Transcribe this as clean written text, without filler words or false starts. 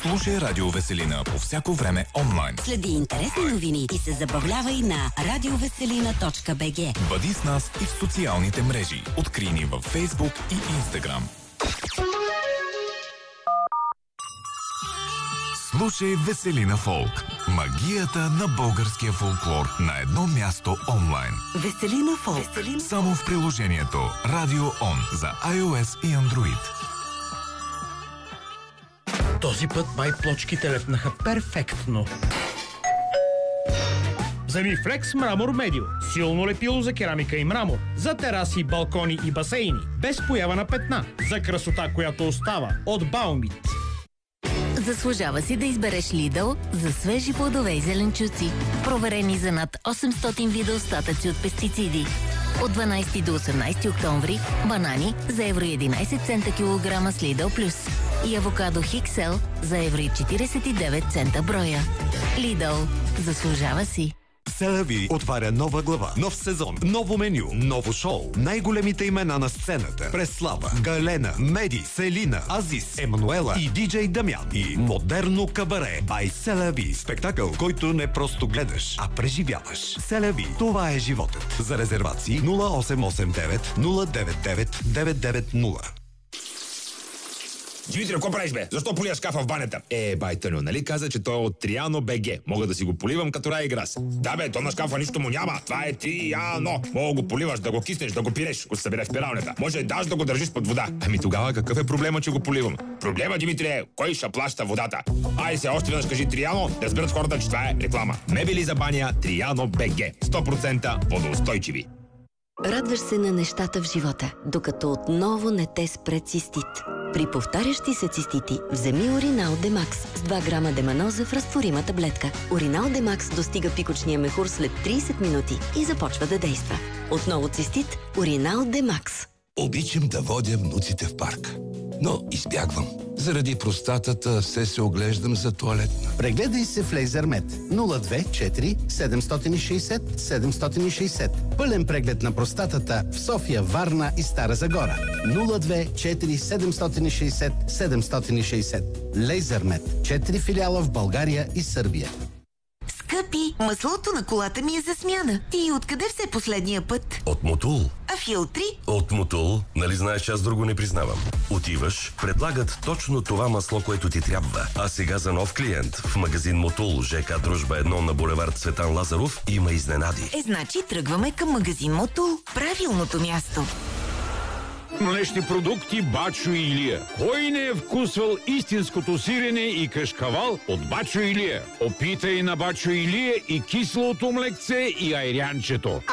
Слушай Радио Веселина по всяко време онлайн. Следи интересни новини и се забавлявай на radioveselina.bg. Бъди с нас и в социалните мрежи. Открий ни във Фейсбук и Инстаграм. Слушай Веселина Фолк. Магията на българския фолклор на едно място онлайн. Веселина Фолк. Само в приложението Radio On за iOS и Android. Този път май плочките лепнаха перфектно. Замифлекс Мрамор Медио. Силно лепило за керамика и мрамор. За тераси, балкони и басейни. Без поява на петна. За красота, която остава. От Баумит. Заслужава си да избереш Lidl за свежи плодове и зеленчуци. Проверени за над 800 вида остатъци от пестициди. От 12 до 18 октомври банани за евро 11 цента килограма с Lidl Plus. И авокадо Хиксел за евро 49 цента броя. Lidl. Заслужава си. Селави отваря нова глава, нов сезон, ново меню, ново шоу. Най-големите имена на сцената. Преслава, Галена, Меди, Селина, Азис, Емануела и диджей Дамян. И модерно кабаре бай Селави. Спектакъл, който не просто гледаш, а преживяваш. Селави. Това е животът. За резервации 0889 099 990. Димитрио, какво правиш, бе? Защо полия шкафа в банята? Бай Тъньо, нали каза, че той е от Триано БГ? Мога да си го поливам като рай и грас. Да, бе, то на шкафа нищо му няма. Това е Триано. Мога го поливаш, да го киснеш, да го пиреш, го събереш в пиралнята. Може даже да го държиш под вода. Ами тогава какъв е проблема, че го поливам? Проблема, Димитрие, кой ще плаща водата? Ай се, още веднъж кажи Триано, да разберат хората, че това е реклама. Мебели за баня Триано БГ. 100% водоустойчиви. Радваш се на нещата в живота, докато отново не те спре цистит. При повтарящи се цистити, вземи Уринал Демакс с 2 грама деманоза в разтворима таблетка. Уринал Демакс достига пикочния мехур след 30 минути и започва да действа. Отново цистит, Уринал Демакс. Обичам да водя внуците в парк, но избягвам. Заради простатата все се оглеждам за тоалетна. Прегледай се в Лейзермет 024 760 760. Пълен преглед на простатата в София, Варна и Стара Загора. 024 760 760. Лейзермет. 4 филиала в България и Сърбия. Скъпи, маслото на колата ми е за смяна. И откъде все последния път? От Мотул. А филтри? От Мотул. Нали знаеш, аз друго не признавам. Отиваш, предлагат точно това масло, което ти трябва. А сега за нов клиент в магазин Мотул, ЖК Дружба 1 на булевард Цветан Лазаров има изненади. Значи тръгваме към магазин Мотул. Правилното място. Млечни продукти Бачо Илия. Кой не е вкусвал истинското сирене и кашкавал от Бачо Илия? Опитай на Бачо Илия и кислото млекце и айрянчето.